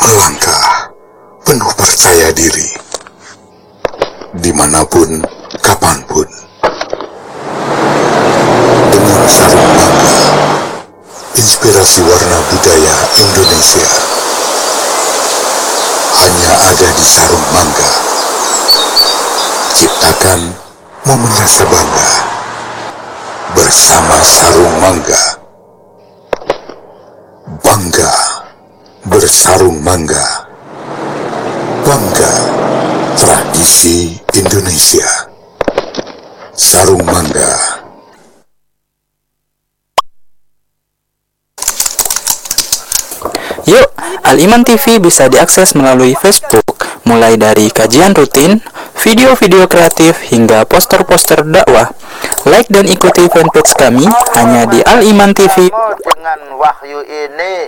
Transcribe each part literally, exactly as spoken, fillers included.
melangkah penuh percaya diri, dimanapun, kapanpun. Dengan sarung mangga, inspirasi warna budaya Indonesia hanya ada di sarung mangga. Ciptakan momen rasa bangga bersama sarung mangga. Bangga bersarung mangga. Bangga tradisi Indonesia. Sarung mangga. Yuk, Al-Iman T V bisa diakses melalui Facebook, mulai dari kajian rutin, video-video kreatif, hingga poster-poster dakwah. Like dan ikuti fanpage kami hanya di Al-Iman T V. Dengan wahyu ini,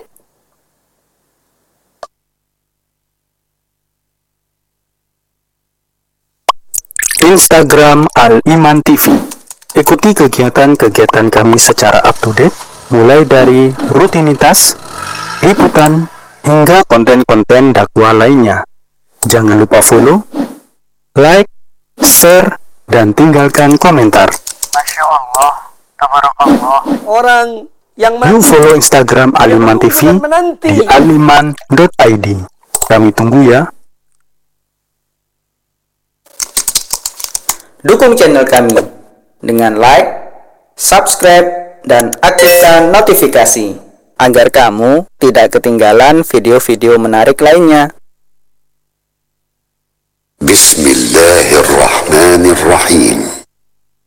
Instagram Al-Iman T V. Ikuti kegiatan-kegiatan kami secara up-to-date, mulai dari rutinitas, liputan, hingga konten-konten dakwah lainnya. Jangan lupa follow, like, share, dan tinggalkan komentar. Masya Allah, tabarakallah. Orang yang Yuk follow Instagram Al-Iman T V di aliman dot i d. Kami tunggu ya. Dukung channel kami dengan like, subscribe, dan aktifkan notifikasi agar kamu tidak ketinggalan video-video menarik lainnya. Bismillahirrahmanirrahim.